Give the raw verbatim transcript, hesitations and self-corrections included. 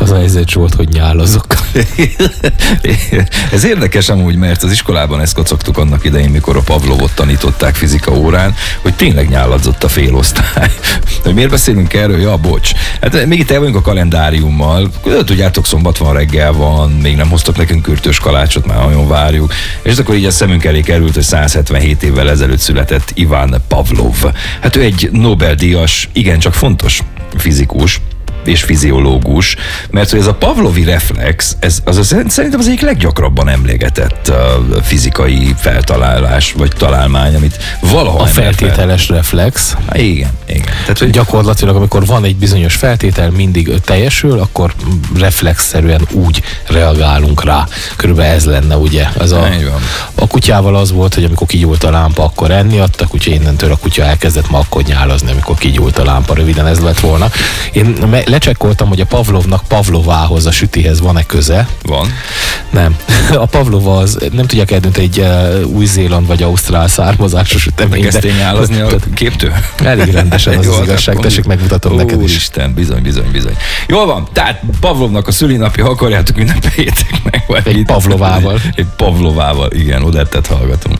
Az a helyzet volt, hogy nyálazok. Ez érdekes amúgy, mert az iskolában ezt kocogtuk annak idején, mikor a Pavlovot tanították fizika órán, hogy tényleg nyáladzott a félosztály. Hogy miért beszélünk erről? Ja, bocs. Hát még itt el vagyunk a kalendáriummal. Tudjátok, szombat van, reggel van, még nem hoztak nekünk kürtös kalácsot, már nagyon várjuk. És akkor így a szemünk elé került, hogy száz hetvenhét évvel ezelőtt született Ivan Pavlov. Hát ő egy Nobel-díjas, igencsak fontos fizikus és fiziológus, mert hogy ez a pavlovi reflex, ez az, az szerintem az egyik leggyakrabban emlegetett uh, fizikai feltalálás, vagy találmány, amit valaha... A feltételes fel... reflex. Há, igen, igen. Tehát, hogy... Gyakorlatilag, amikor van egy bizonyos feltétel, mindig teljesül, akkor reflexzerűen úgy reagálunk rá. Körülbelül ez lenne, ugye? Ez a, a kutyával az volt, hogy amikor kigyúlt a lámpa, akkor enni adtak, úgyhogy innentől a kutya elkezdett ma akkor nyálazni, amikor kigyúlt a lámpa. Röviden ez lett volna. Én lecsekkoltam, hogy a Pavlovnak Pavlovához, a sütihez van-e köze. Van. Nem. A Pavlova az, nem tudják eldönteni, egy uh, új-zéland vagy ausztrál származású sütemény. Kezdtél nyálazni a képtől? Elég rendesen az az igazság, tessék, megmutatom Ó, neked is. Isten, bizony, bizony, bizony. Jól van, tehát Pavlovnak a szülinapja, akarjátok, ünnepeljétek meg. Egy Pavlovával. Egy Pavlovával, igen, odettett hallgatunk.